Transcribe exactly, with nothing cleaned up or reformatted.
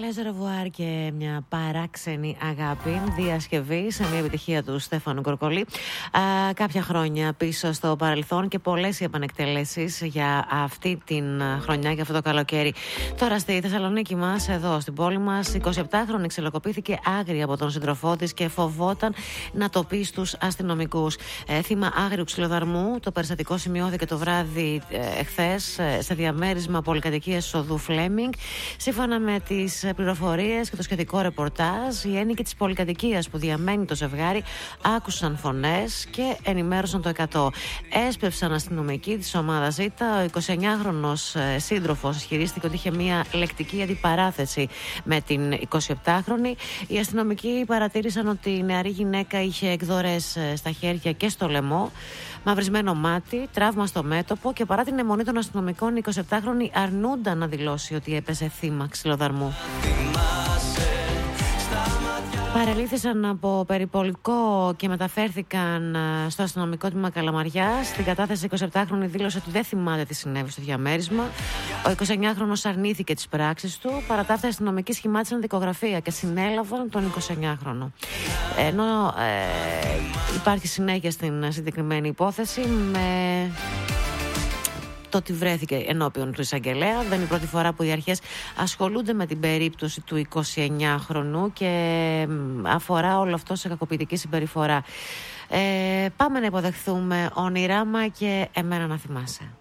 Ρεζερβουάρ και μια παράξενη αγάπη, διασκευή σε μια επιτυχία του Στέφανου Κορκολή. Α, κάποια χρόνια πίσω στο παρελθόν και πολλές οι επανεκτελέσεις για αυτή την χρονιά, για αυτό το καλοκαίρι. Τώρα στη Θεσσαλονίκη μας, εδώ στην πόλη μας, εικοσιεπτάχρονη ξυλοκοπήθηκε άγρια από τον σύντροφό της και φοβόταν να το πει στους αστυνομικούς. Ε, θύμα άγριου ξυλοδαρμού, το περιστατικό σημειώθηκε το βράδυ ε, εχθές ε, σε διαμέρισμα πολυκατοικίας οδού Φλέμινγκ. Σύμφωνα με τις πληροφορίες και το σχετικό ρεπορτάζ, οι ένοικοι της πολυκατοικίας που διαμένει το ζευγάρι άκουσαν φωνές και ενημέρωσαν το εκατό. Έσπευσαν αστυνομικοί της ομάδας Ζήτα. Ο εικοσιεννιάχρονος σύντροφος ισχυρίστηκε ότι είχε μια λεκτική αντιπαράθεση με την εικοσιεπτάχρονη. Οι αστυνομικοί παρατήρησαν ότι η νεαρή γυναίκα είχε εκδορές στα χέρια και στο λαιμό, μαυρισμένο μάτι, τραύμα στο μέτωπο και παρά την αιμονή των αστυνομικών, η εικοσιεπτάχρονη αρνούνταν να δηλώσει ότι έπεσε θύμα ξυλοδαρμού. Παρελήθησαν από περιπολικό και μεταφέρθηκαν στο αστυνομικό τμήμα Καλαμαριάς. Στην κατάθεση, η εικοσιεπτάχρονη δήλωσε ότι δεν θυμάται τι συνέβη στο διαμέρισμα. Ο εικοσιεννιάχρονος αρνήθηκε τις πράξεις του. Παρά τα αυτά, οι αστυνομικοί σχημάτισαν δικογραφία και συνέλαβαν τον εικοσιεννιάχρονο. Ενώ ε, υπάρχει συνέχεια στην συγκεκριμένη υπόθεση με το ότι βρέθηκε ενώπιον του εισαγγελέα. Δεν είναι η πρώτη φορά που οι αρχές ασχολούνται με την περίπτωση του εικοσιεννιάχρονου και αφορά όλο αυτό σε κακοποιητική συμπεριφορά. Ε, πάμε να υποδεχθούμε Ονειράμα και Εμένα να θυμάσαι.